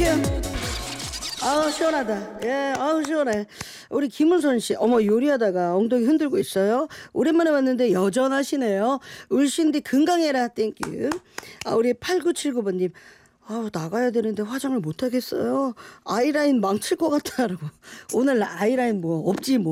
땡큐. 아우 시원하다. 예, 아우 시원해. 우리 김은선 씨, 어머 요리하다가 엉덩이 흔들고 있어요. 오랜만에 봤는데 여전하시네요. 울신디 건강해라. 땡큐. 아 우리 8979번님. 아우 나가야 되는데 화장을 못 하겠어요. 아이라인 망칠 것 같다라고. 오늘 아이라인 뭐 없지 뭐.